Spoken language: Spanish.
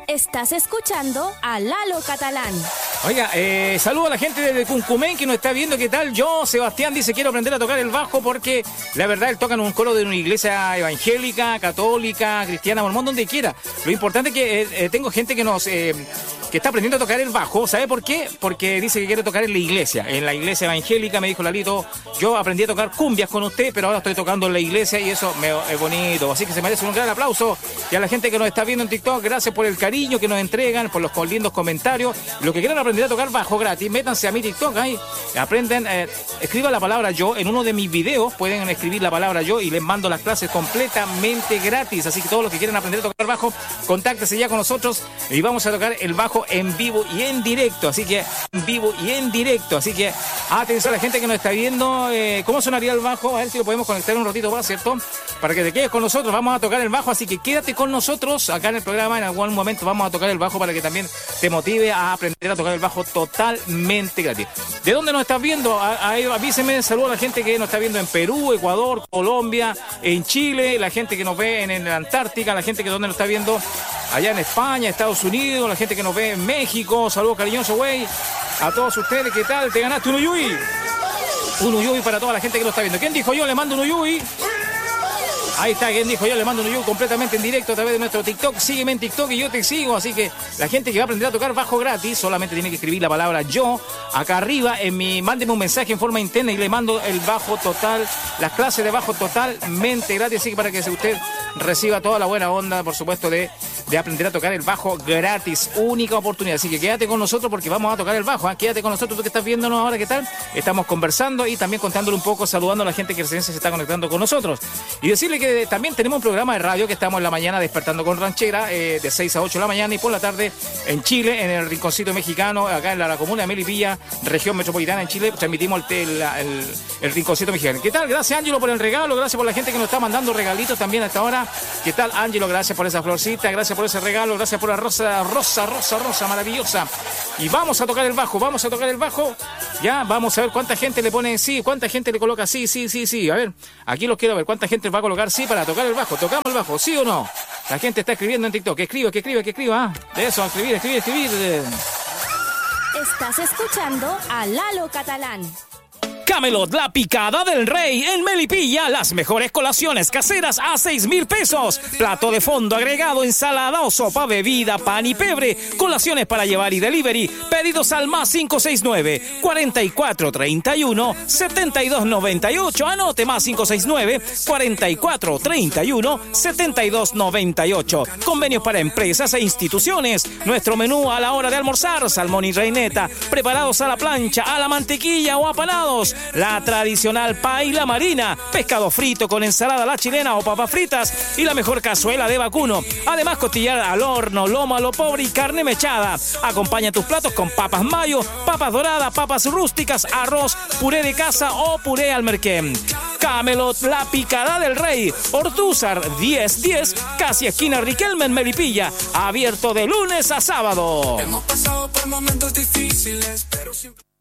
Estás escuchando a Lalo Catalán. Oiga, saludo a la gente de Cuncumén que nos está viendo. ¿Qué tal? Yo, Sebastián, dice, quiero aprender a tocar el bajo porque la verdad él toca en un coro de una iglesia evangélica, católica, cristiana, mormón, donde quiera. Lo importante es que tengo gente que está aprendiendo a tocar el bajo. ¿Sabe por qué? Porque dice que quiere tocar en la iglesia. En la iglesia evangélica, me dijo Lalito, yo aprendí a tocar cumbias con usted, pero ahora estoy tocando en la iglesia y eso es bonito. Así que se merece un gran aplauso. Y a la gente que nos está viendo en TikTok, gracias por el cariño que nos entregan, por los lindos comentarios. Los que quieran aprender a tocar bajo gratis, métanse a mi TikTok ahí, aprenden, escriban la palabra yo. En uno de mis videos pueden escribir la palabra yo y les mando las clases completamente gratis. Así que todos los que quieran aprender a tocar bajo, contáctese ya con nosotros y vamos a tocar el bajo en vivo y en directo. Así que en vivo y en directo. Así que atención a la gente que nos está viendo. ¿Cómo sonaría el bajo? A ver si lo podemos conectar un ratito más, ¿cierto? Para que te quedes con nosotros. Vamos a tocar el bajo, así que quédate con nosotros acá en el programa. En algún momento vamos a tocar el bajo para que también te motive a aprender a tocar el bajo totalmente gratis. ¿De dónde nos estás viendo? Avíseme, saludo a la gente que nos está viendo en Perú, Ecuador, Colombia, en Chile, la gente que nos ve en la Antártica, la gente que donde nos está viendo allá en España, Estados Unidos, la gente que nos ve en México. Saludos cariñosos, güey. A todos ustedes, ¿qué tal? ¿Te ganaste un uyuy? Un uyuy para toda la gente que nos está viendo. ¿Quién dijo yo le mando un uyuy? Ahí está, quien dijo yo le mando un uyuy completamente en directo a través de nuestro TikTok. Sígueme en TikTok y yo te sigo. Así que la gente que va a aprender a tocar bajo gratis solamente tiene que escribir la palabra yo acá arriba mándeme un mensaje en forma interna y le mando el bajo total, las clases de bajo totalmente gratis. Así que para que usted reciba toda la buena onda, por supuesto, de aprender a tocar el bajo gratis, única oportunidad. Así que quédate con nosotros porque vamos a tocar el bajo, ¿eh? Quédate con nosotros, tú que estás viéndonos ahora, ¿qué tal? Estamos conversando y también contándole un poco, saludando a la gente que recién se está conectando con nosotros. Y decirle que también tenemos un programa de radio que estamos en la mañana despertando con Ranchera, de 6 a 8 de la mañana, y por la tarde en Chile, en el Rinconcito Mexicano, acá en la comuna de Melipilla, región metropolitana en Chile, transmitimos el Rinconcito Mexicano. ¿Qué tal? Gracias, Ángelo, por el regalo, gracias por la gente que nos está mandando regalitos también hasta ahora. ¿Qué tal, Ángelo? Gracias por esa florcita, gracias por ese regalo, gracias por la rosa maravillosa. Y vamos a tocar el bajo, ya, vamos a ver cuánta gente le pone sí, cuánta gente le coloca sí, a ver, aquí los quiero ver, cuánta gente va a colocar sí para tocar el bajo, tocamos el bajo, ¿sí o no? La gente está escribiendo en TikTok, que escriba, de eso, a escribir. Estás escuchando a Lalo Catalán. Camelot, la picada del rey en Melipilla, las mejores colaciones caseras a 6,000 pesos. Plato de fondo agregado, ensalada o sopa, bebida, pan y pebre. Colaciones para llevar y delivery. Pedidos al más 569-4431-7298. Anote, más 569-4431-7298. Convenios para empresas e instituciones. Nuestro menú a la hora de almorzar: salmón y reineta, preparados a la plancha, a la mantequilla o apanados. La tradicional paella marina, pescado frito con ensalada a la chilena o papas fritas y la mejor cazuela de vacuno. Además, costillar al horno, lomo a lo pobre y carne mechada. Acompaña tus platos con papas mayo, papas doradas, papas rústicas, arroz, puré de casa o puré al merquén. Camelot, la picada del rey, Ortúzar 1010, casi esquina Riquelme en Melipilla. Abierto de lunes a sábado. Hemos pasado por momentos difíciles, pero siempre...